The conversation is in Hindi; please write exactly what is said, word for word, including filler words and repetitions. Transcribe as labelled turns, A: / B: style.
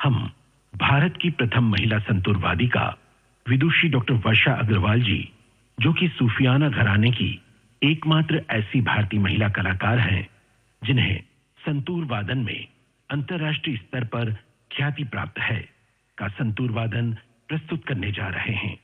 A: हम भारत की प्रथम महिला संतूर वादिका विदुषी डॉक्टर वर्षा अग्रवाल जी, जो कि सूफियाना घराने की एकमात्र ऐसी भारतीय महिला कलाकार हैं जिन्हें संतूर वादन में अंतर्राष्ट्रीय स्तर पर ख्याति प्राप्त है, का संतूर वादन प्रस्तुत करने जा रहे हैं।